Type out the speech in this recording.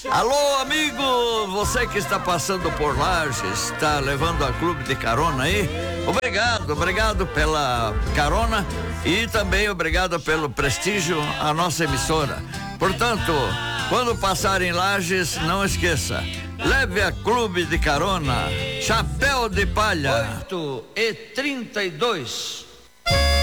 Alô, amigo, você que está passando por Lages, está levando a clube de carona aí? Obrigado pela carona e também obrigado pelo prestígio à nossa emissora. Portanto, quando passar em Lages, não esqueça, leve a clube de carona, Chapéu de Palha. 8h32.